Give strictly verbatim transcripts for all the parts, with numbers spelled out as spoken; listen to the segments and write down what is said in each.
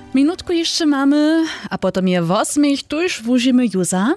Minutku jeszcze mamy, a potem je osmich tuż włożymy Juza.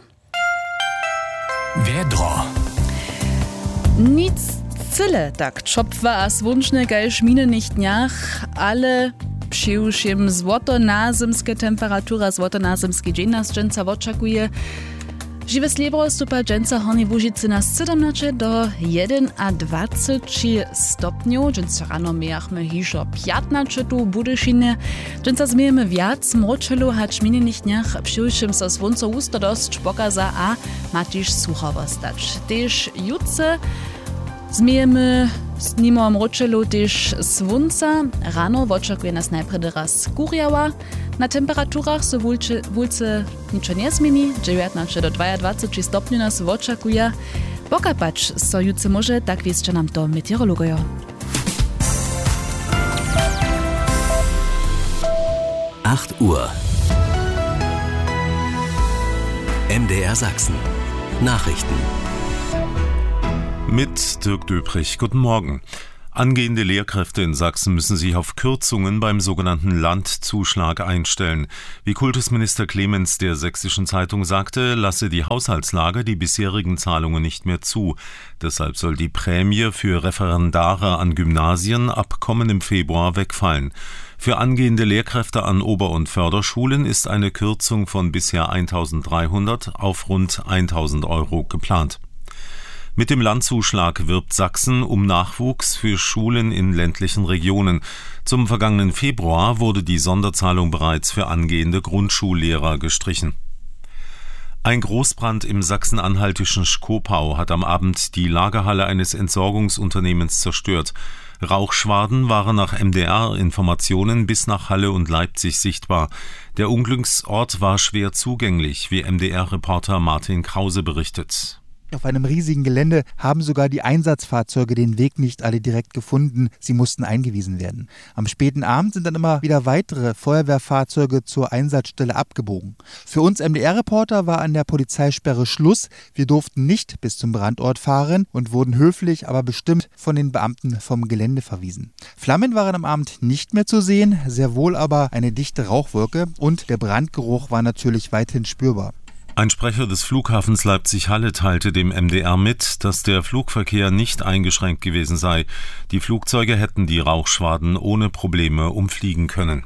Wiedro. Nic cyle tak czopwa a słonczne gajż minionych dniach, ale przyjrzyjmy złotonazymskie temperatura, złotonazymski dzień nas dżęca oczekuje. Živé sliebro stupa dżęca Hornej Łužicy na siedemnaście do dwadzieścia jeden stopniów. Dżęca rano miejachmy hižo piętnaście tu w Budyšinie. Dżęca zmiejemy wiac mročelu, hacz minionych dniach przyjrzym so słonco usto dość pokaza a matiż suchowo stać. Tež jutce zmiejemy mimo mročelu tež słonca. Rano oczekuje nas najpredy raz kurjała. Na temperaturach so wulce, wulce niczo nie zmieni, dziewiętnaście do dwadzieścia stopni nas oczekuje. Pokapać so jutce może, tak wiedzcie nam to meteorologojo. acht Uhr. M D R Sachsen. Nachrichten. Mit Dirk Döprich. Guten Morgen. Angehende Lehrkräfte in Sachsen müssen sich auf Kürzungen beim sogenannten Landzuschlag einstellen. Wie Kultusminister Clemens der Sächsischen Zeitung sagte, lasse die Haushaltslage die bisherigen Zahlungen nicht mehr zu. Deshalb soll die Prämie für Referendare an Gymnasien ab kommendem Februar wegfallen. Für angehende Lehrkräfte an Ober- und Förderschulen ist eine Kürzung von bisher eintausenddreihundert auf rund eintausend Euro geplant. Mit dem Landzuschlag wirbt Sachsen um Nachwuchs für Schulen in ländlichen Regionen. Zum vergangenen Februar wurde die Sonderzahlung bereits für angehende Grundschullehrer gestrichen. Ein Großbrand im sachsen-anhaltischen Schkopau hat am Abend die Lagerhalle eines Entsorgungsunternehmens zerstört. Rauchschwaden waren nach M D R-Informationen bis nach Halle und Leipzig sichtbar. Der Unglücksort war schwer zugänglich, wie M D R-Reporter Martin Krause berichtet. Auf einem riesigen Gelände haben sogar die Einsatzfahrzeuge den Weg nicht alle direkt gefunden. Sie mussten eingewiesen werden. Am späten Abend sind dann immer wieder weitere Feuerwehrfahrzeuge zur Einsatzstelle abgebogen. Für uns M D R-Reporter war an der Polizeisperre Schluss. Wir durften nicht bis zum Brandort fahren und wurden höflich, aber bestimmt von den Beamten vom Gelände verwiesen. Flammen waren am Abend nicht mehr zu sehen, sehr wohl aber eine dichte Rauchwolke und der Brandgeruch war natürlich weithin spürbar. Ein Sprecher des Flughafens Leipzig-Halle teilte dem M D R mit, dass der Flugverkehr nicht eingeschränkt gewesen sei. Die Flugzeuge hätten die Rauchschwaden ohne Probleme umfliegen können.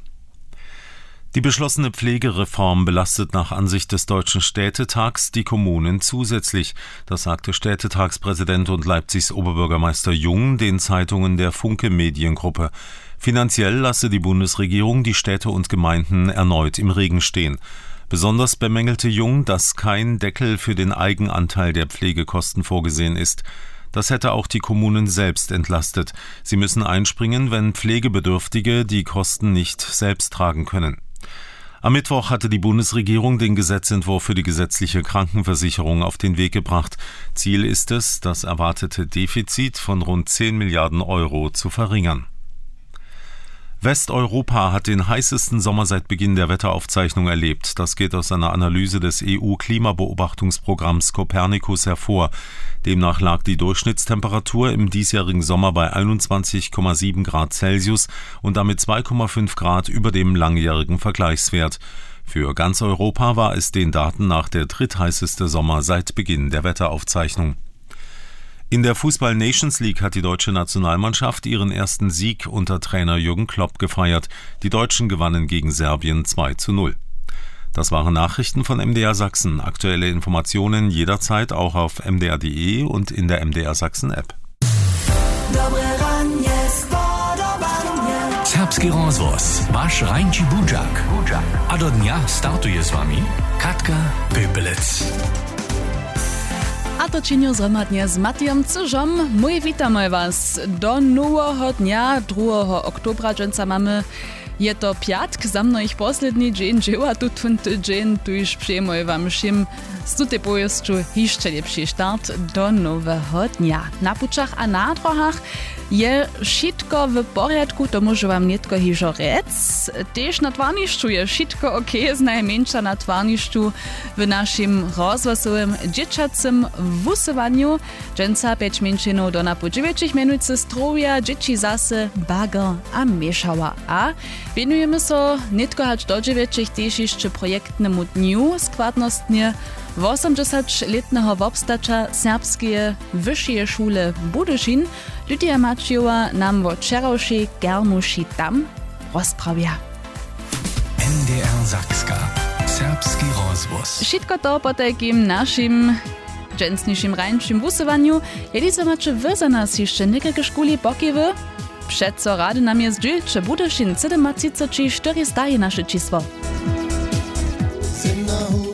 Die beschlossene Pflegereform belastet nach Ansicht des Deutschen Städtetags die Kommunen zusätzlich. Das sagte Städtetagspräsident und Leipzigs Oberbürgermeister Jung den Zeitungen der Funke Mediengruppe. Finanziell lasse die Bundesregierung die Städte und Gemeinden erneut im Regen stehen. Besonders bemängelte Jung, dass kein Deckel für den Eigenanteil der Pflegekosten vorgesehen ist. Das hätte auch die Kommunen selbst entlastet. Sie müssen einspringen, wenn Pflegebedürftige die Kosten nicht selbst tragen können. Am Mittwoch hatte die Bundesregierung den Gesetzentwurf für die gesetzliche Krankenversicherung auf den Weg gebracht. Ziel ist es, das erwartete Defizit von rund zehn Milliarden Euro zu verringern. Westeuropa hat den heißesten Sommer seit Beginn der Wetteraufzeichnung erlebt. Das geht aus einer Analyse des E U-Klimabeobachtungsprogramms Copernicus hervor. Demnach lag die Durchschnittstemperatur im diesjährigen Sommer bei einundzwanzig Komma sieben Grad Celsius und damit zwei Komma fünf Grad über dem langjährigen Vergleichswert. Für ganz Europa war es den Daten nach der drittheißeste Sommer seit Beginn der Wetteraufzeichnung. In der Fußball-Nations League hat die deutsche Nationalmannschaft ihren ersten Sieg unter Trainer Jürgen Klopp gefeiert. Die Deutschen gewannen gegen Serbien zwei zu null. Das waren Nachrichten von M D R Sachsen. Aktuelle Informationen jederzeit auch auf m d r punkt d e und in der M D R Sachsen App. Serbski rozvoz, vaš Rajnči Budžak. A do dnia startuje s vami Katka Pöpelec. A to činio zhromadnie z Matijom Cyżom. Mój witamy was do nowego dnia, drugiego oktobra, dżęca mamy je to piatk, za mną ich posledni dzień dzieła, tu ten tydzień, tu już przyjmuję wam všim z tutej pojezdu jeszcze lepszy start do nowego dnia. Na puczach a na drohach je wszystko w porядku, to może wam nietko hižo rec. Też na twarniszczu je wszystko ok, z najmniejsza na twarniszczu w naszym rozwasowym dzieciacym wusywaniu. Dżęca pięć mięczynów do napu dziewięciu minutce strowia, dzieci zase bager a mieszała. A wienujemy so nitko hać do dziewięciu też jeszcze projektnemu dniu składnostnie osiemdziesięcioletnego wobstacza serbskie wyższe szule Budyszin. Lydia Maciejowa nam wo wczorajszej Germuši tam rozprawia. N D R Sakska. Serbski rozwóz. Wszystko to po takim naszym dżęsniejszym rańczym wusywaniu. Jelice macie wy za nas jeszcze niekiekie szkuli pokiewy? Przeco rady nam jest dżil, czy Budyszin siedemdziesiąt cztery staje nasze czysło.